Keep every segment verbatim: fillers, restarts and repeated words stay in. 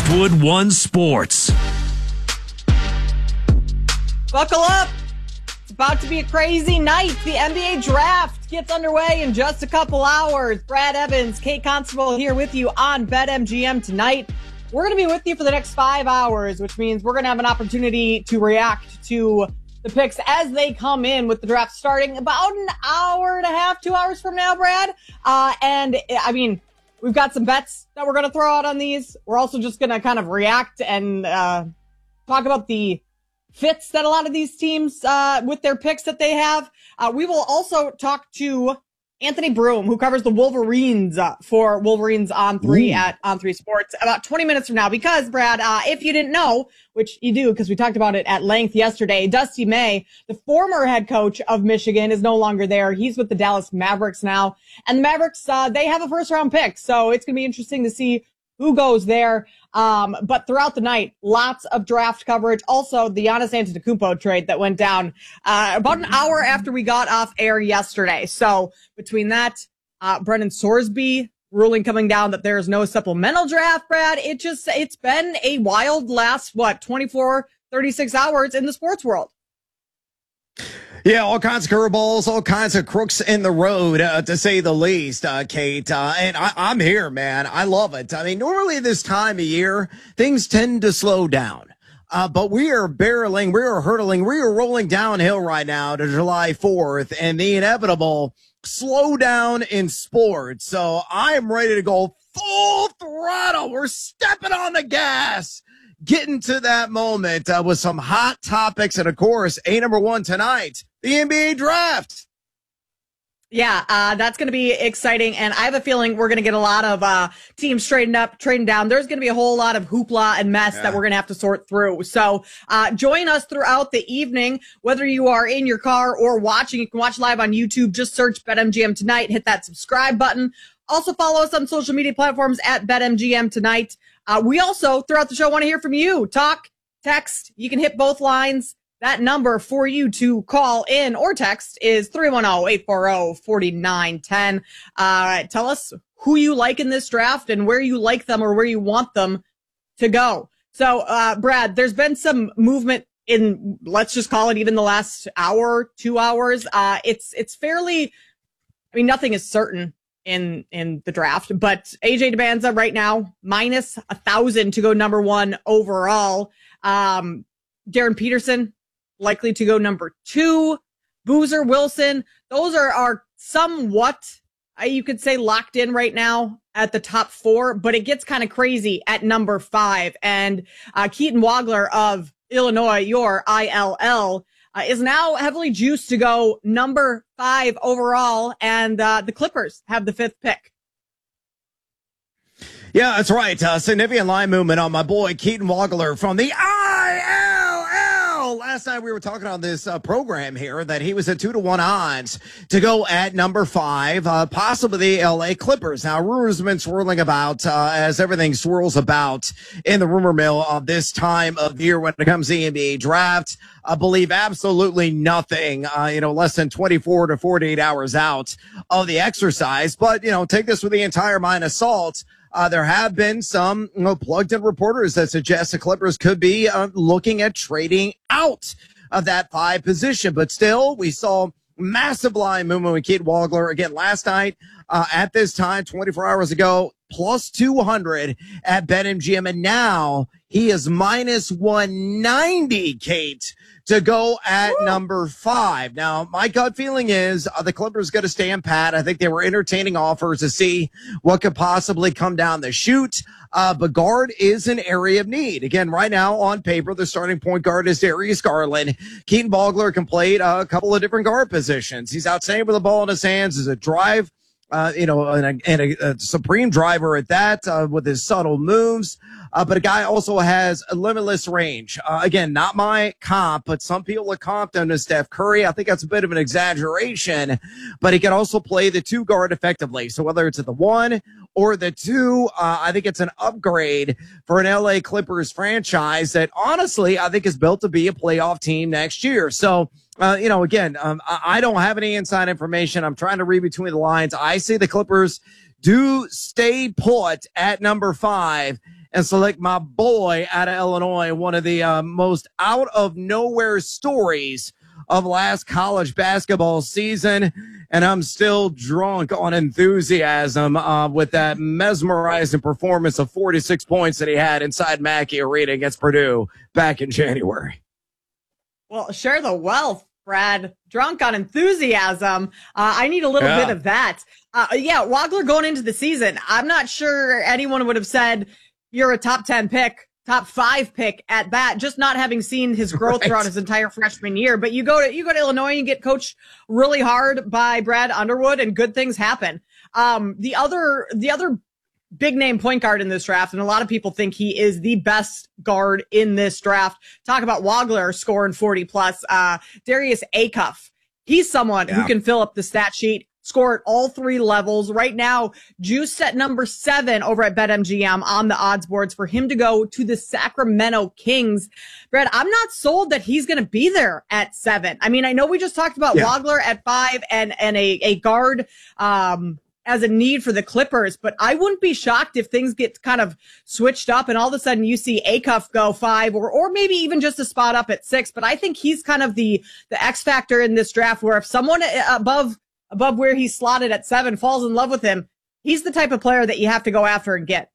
Driftwood One Sports. Buckle up. It's about to be a crazy night. The N B A draft gets underway in just a couple hours. Brad Evans, Kate Constable here with you on BetMGM tonight. We're going to be with you for the next five hours, which means we're going to have an opportunity to react to the picks as they come in, with the draft starting about an hour and a half, two hours from now, Brad. Uh, and I mean, we've got some bets that we're going to throw out on these. We're also just going to kind of react and uh, talk about the fits that a lot of these teams uh, with their picks that they have. Uh, we will also talk to Anthony Broome, who covers the Wolverines uh, for Wolverines on three Ooh. at On three Sports, about twenty minutes from now. Because, Brad, uh, if you didn't know, which you do because we talked about it at length yesterday, Dusty May, the former head coach of Michigan, is no longer there. He's with the Dallas Mavericks now. And the Mavericks, uh, they have a first-round pick, so it's going to be interesting to see who goes there. Um, but throughout the night, lots of draft coverage. Also, the Giannis Antetokounmpo trade that went down uh, about an hour after we got off air yesterday. So between that, uh, Brendan Sorsby ruling coming down that there is no supplemental draft, Brad, it just, it's been a wild last, what, twenty-four, thirty-six hours in the sports world. Yeah, all kinds of curveballs, all kinds of crooks in the road, uh, to say the least, uh, Kate. Uh, and I, I'm here, man. I love it. I mean, normally this time of year, things tend to slow down. Uh, but we are barreling, we are hurtling, we are rolling downhill right now to July fourth and the inevitable slowdown in sports. So I am ready to go full throttle. We're stepping on the gas. Getting to that moment uh, with some hot topics. And, of course, A number one tonight, the N B A draft. Yeah, uh, that's going to be exciting. And I have a feeling we're going to get a lot of uh, teams trading up, trading down. There's going to be a whole lot of hoopla and mess yeah. that we're going to have to sort through. So uh, join us throughout the evening, whether you are in your car or watching. You can watch live on YouTube. Just search BetMGM Tonight. Hit that subscribe button. Also follow us on social media platforms at BetMGM Tonight. Uh, we also, throughout the show, want to hear from you. Talk, text. You can hit both lines. That number for you to call in or text is three one zero, eight four zero, four nine one zero. Uh, tell us who you like in this draft and where you like them or where you want them to go. So, uh, Brad, there's been some movement in, let's just call it even the last hour, two hours. Uh, it's, it's fairly, I mean, nothing is certain in, in the draft, but A J Debanza right now, minus a thousand to go number one overall. Um, Darren Peterson, likely to go number two. Boozer, Wilson, those are, are somewhat, uh, you could say, locked in right now at the top four, but it gets kind of crazy at number five. And uh, Keaton Wagler of Illinois, your I L L, uh, is now heavily juiced to go number five overall, and uh, the Clippers have the fifth pick. Yeah, that's right. Uh, significant line movement on my boy Keaton Wagler from the I L L. Last night we were talking on this uh, program here that he was at two to one odds to go at number five, uh, possibly the L A Clippers. Now, rumors have been swirling about uh, as everything swirls about in the rumor mill of this time of year when it comes to the N B A draft. I believe absolutely nothing, uh, you know, less than twenty-four to forty-eight hours out of the exercise. But, you know, take this with the entire mind of salt. Uh, there have been some, you know, plugged-in reporters that suggest the Clippers could be uh, looking at trading out of that five position. But still, we saw massive line movement with Keaton Wagler again last night uh, at this time, twenty-four hours ago, plus two hundred at BetMGM. And now he is minus one ninety, Kate, to go at Woo. number five. Now, my gut feeling is uh, the Clippers going to stand pat. I think they were entertaining offers to see what could possibly come down the chute. Uh, but guard is an area of need. Again, right now on paper, the starting point guard is Darius Garland. Keaton Wagler can play uh, a couple of different guard positions. He's outstanding with the ball in his hands as a drive. Uh, you know, and, a, and a, a supreme driver at that, uh, with his subtle moves. Uh, but a guy also has a limitless range. Uh, again, not my comp, but some people are comped him to Steph Curry. I think that's a bit of an exaggeration, but he can also play the two guard effectively. So whether it's at the one or the two, uh, I think it's an upgrade for an L A Clippers franchise that honestly, I think is built to be a playoff team next year. So, Uh, you know, again, um, I don't have any inside information. I'm trying to read between the lines. I see the Clippers do stay put at number five and select my boy out of Illinois, one of the uh, most out of nowhere stories of last college basketball season. And I'm still drunk on enthusiasm uh, with that mesmerizing performance of forty-six points that he had inside Mackey Arena against Purdue back in January. Well, share the wealth, Brad. Drunk on enthusiasm. Uh, I need a little yeah. bit of that. Uh, yeah, Wagler going into the season. I'm not sure anyone would have said you're a top ten pick, top five pick at that, just not having seen his growth right. throughout his entire freshman year. But you go to you go to Illinois and get coached really hard by Brad Underwood, and good things happen. Um, the other the other big name point guard in this draft, and a lot of people think he is the best guard in this draft. Talk about Wagler scoring forty plus. Uh, Darius Acuff. He's someone yeah. who can fill up the stat sheet, score at all three levels. Right now, juiced at number seven over at BetMGM on the odds boards for him to go to the Sacramento Kings. Brad, I'm not sold that he's going to be there at seven. I mean, I know we just talked about yeah. Wagler at five and, and a, a guard, um, as a need for the Clippers, but I wouldn't be shocked if things get kind of switched up and all of a sudden you see Acuff go five or, or maybe even just a spot up at six. But I think he's kind of the, the X factor in this draft, where if someone above, above where he's slotted at seven falls in love with him, he's the type of player that you have to go after and get.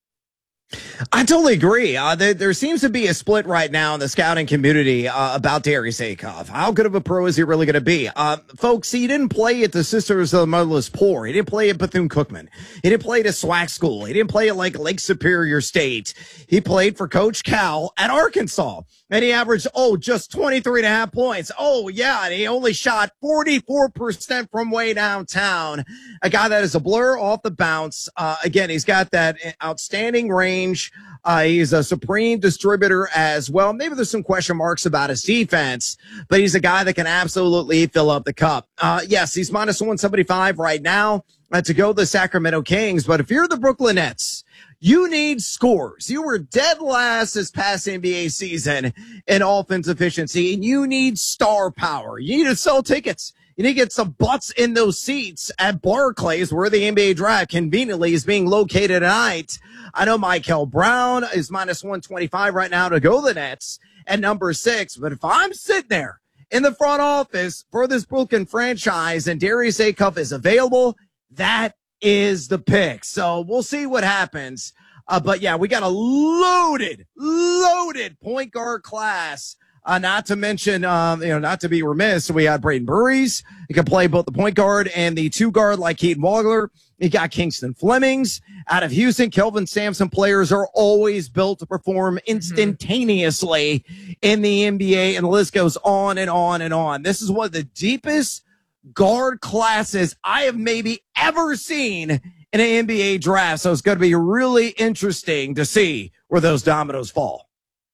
I totally agree. Uh, there, there seems to be a split right now in the scouting community uh, about Darius Acuff. How good of a pro is he really going to be? Uh, folks, he didn't play at the Sisters of the Motherless Poor. He didn't play at Bethune-Cookman. He didn't play at a SWAC school. He didn't play at like Lake Superior State. He played for Coach Cal at Arkansas. And he averaged, oh, just twenty-three and a half points. Oh, yeah. And he only shot forty-four percent from way downtown. A guy that is a blur off the bounce. Uh, again, he's got that outstanding range. Uh, he's a supreme distributor as well. Maybe there's some question marks about his defense, but he's a guy that can absolutely fill up the cup. Uh, yes, he's minus one seventy-five right now uh, to go to the Sacramento Kings. But if you're the Brooklyn Nets, you need scores. You were dead last this past N B A season in offense efficiency, and you need star power. You need to sell tickets. You need to get some butts in those seats at Barclays, where the N B A draft conveniently is being located tonight. I know Michael Brown is minus one twenty-five right now to go the Nets at number six. But if I'm sitting there in the front office for this Brooklyn franchise and Darius Acuff is available, that is the pick. So we'll see what happens. Uh, but yeah, we got a loaded, loaded point guard class. Uh, not to mention, um, you know, not to be remiss, we got Braden Burries. He can play both the point guard and the two guard like Keaton Wagler. You got Kingston Flemings out of Houston. Kelvin Sampson players are always built to perform instantaneously mm-hmm. in the N B A, and the list goes on and on and on. This is one of the deepest guard classes I have maybe ever seen in an N B A draft. So it's going to be really interesting to see where those dominoes fall.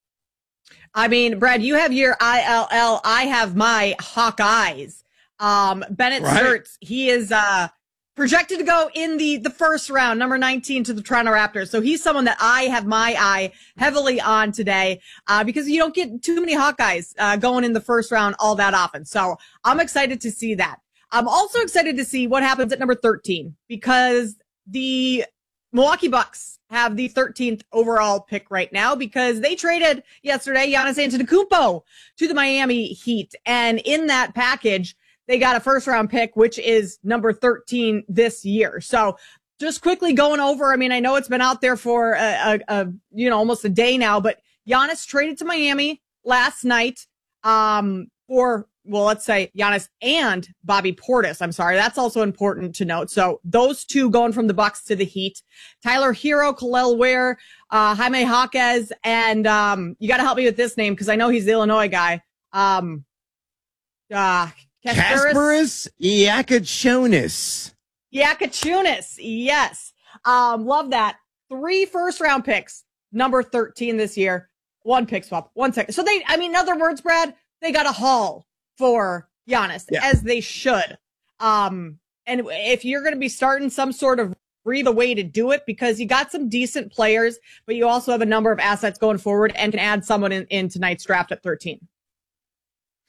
I mean, Brad, you have your I L L. I have my Hawkeyes. Um, Bennett right. Sturts, he is uh, projected to go in the, the first round, number nineteen to the Toronto Raptors. So he's someone that I have my eye heavily on today uh, because you don't get too many Hawkeyes uh, going in the first round all that often. So I'm excited to see that. I'm also excited to see what happens at number thirteen because the Milwaukee Bucks have the thirteenth overall pick right now because they traded yesterday Giannis Antetokounmpo to the Miami Heat. And in that package, they got a first round pick, which is number thirteen this year. So just quickly going over, I mean, I know it's been out there for a, a, a you know, almost a day now, but Giannis traded to Miami last night, um, for, well, let's say Giannis and Bobby Portis. I'm sorry. That's also important to note. So those two going from the Bucks to the Heat. Tyler Hero, Khalil Ware, uh, Jaime Jaquez, and um, you got to help me with this name because I know he's the Illinois guy. Um, uh, Kasparis Yakachunas. Yakachunas. Yes. Um, love that. Three first round picks, number thirteen this year. One pick swap. One second. So they, I mean, in other words, Brad, they got a haul for Giannis, yeah. as they should. Um, and if you're going to be starting some sort of breathe a way to do it, because you got some decent players, but you also have a number of assets going forward and can add someone in, in tonight's draft at thirteen.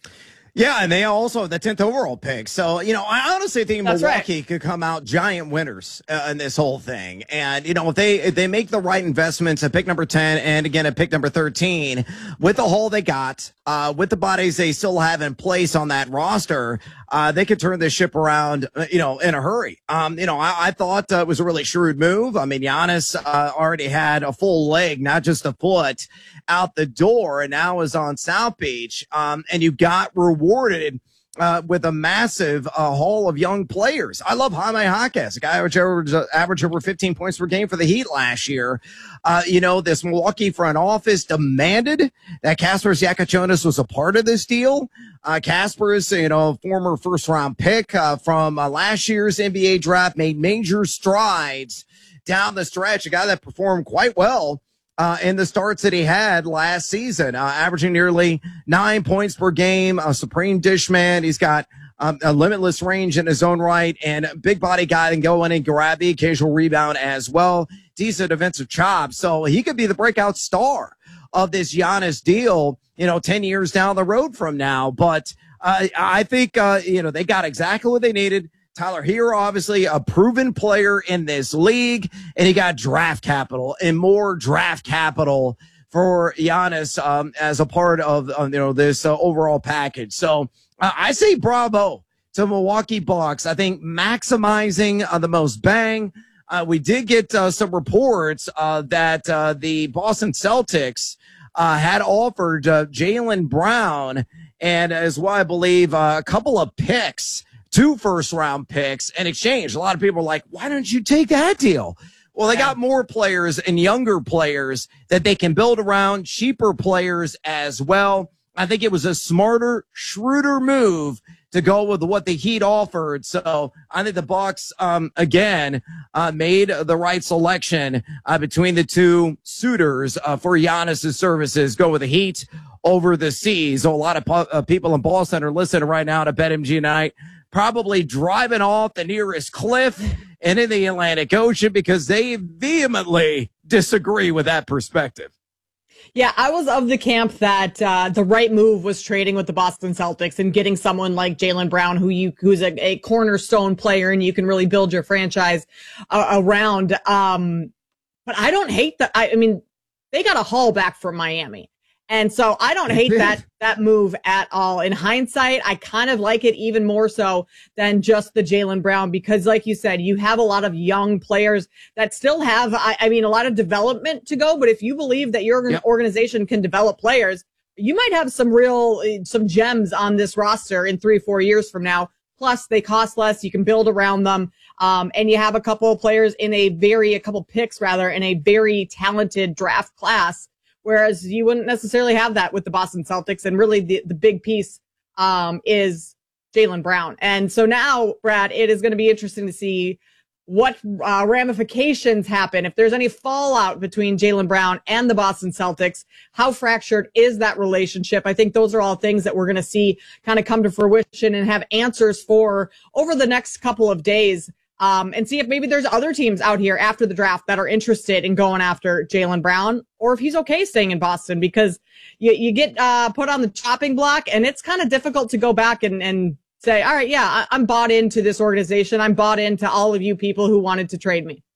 Yeah, and they also have the tenth overall pick. So, you know, I honestly think That's Milwaukee right. could come out giant winners uh, in this whole thing. And, you know, if they if they make the right investments at pick number ten and, again, at pick number thirteen, with the haul they got, uh, with the bodies they still have in place on that roster, uh, they could turn this ship around, uh, you know, in a hurry. Um, you know, I, I thought uh, it was a really shrewd move. I mean, Giannis uh, already had a full leg, not just a foot, out the door, and now is on South Beach. Um, and you got rewarded uh, with a massive uh, haul of young players. I love Jaime Jaquez, a guy who averaged, uh, averaged over fifteen points per game for the Heat last year. Uh, you know, this Milwaukee front office demanded that Kasper Ziakochonis was a part of this deal. Uh, Kasper is, you know, former first round pick uh, from uh, last year's N B A draft, made major strides down the stretch, a guy that performed quite well Uh, in the starts that he had last season, uh, averaging nearly nine points per game, a supreme dish man. He's got um, a limitless range in his own right, and a big body guy that can go in and grab the occasional rebound as well. Decent defensive chop. So he could be the breakout star of this Giannis deal, you know, ten years down the road from now. But uh, I think, uh, you know, they got exactly what they needed. Tyler Hero, obviously a proven player in this league, and he got draft capital and more draft capital for Giannis um, as a part of uh, you know this uh, overall package. So uh, I say bravo to Milwaukee Bucks. I think maximizing uh, the most bang. Uh, we did get uh, some reports uh, that uh, the Boston Celtics uh, had offered uh, Jaylen Brown, and as well, I believe uh, a couple of picks. Two first round picks in exchange. A lot of people are like, why don't you take that deal? Well, they got more players and younger players that they can build around, cheaper players as well. I think it was a smarter, shrewder move to go with what the Heat offered. So I think the Bucks, um, again, uh, made the right selection uh, between the two suitors uh, for Giannis' services. Go with the Heat over the C's. So a lot of po- uh, people in Boston are listening right now to BetMGM Night, probably driving off the nearest cliff and in the Atlantic Ocean because they vehemently disagree with that perspective. Yeah, I was of the camp that uh, the right move was trading with the Boston Celtics and getting someone like Jaylen Brown, who you who's a, a cornerstone player, and you can really build your franchise uh, around. Um, but I don't hate that. I, I mean, they got a haul back from Miami. And so I don't hate that, that move at all. In hindsight, I kind of like it even more so than just the Jaylen Brown, because like you said, you have a lot of young players that still have, I, I mean, a lot of development to go. But if you believe that your yep. organization can develop players, you might have some real, some gems on this roster in three, four years from now. Plus they cost less. You can build around them. Um, and you have a couple of players in a very, a couple picks rather, in a very talented draft class. Whereas you wouldn't necessarily have that with the Boston Celtics. And really the, the big piece um, is Jaylen Brown. And so now, Brad, it is going to be interesting to see what uh, ramifications happen. If there's any fallout between Jaylen Brown and the Boston Celtics, how fractured is that relationship? I think those are all things that we're going to see kind of come to fruition and have answers for over the next couple of days. Um, and see if maybe there's other teams out here after the draft that are interested in going after Jaylen Brown, or if he's okay staying in Boston, because you, you get, uh, put on the chopping block, and it's kind of difficult to go back and, and say, all right, yeah, I, I'm bought into this organization. I'm bought into all of you people who wanted to trade me.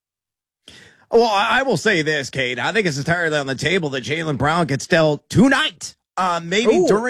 Well, I will say this, Kate. I think it's entirely on the table that Jaylen Brown gets dealt tonight. Uh, maybe Ooh. during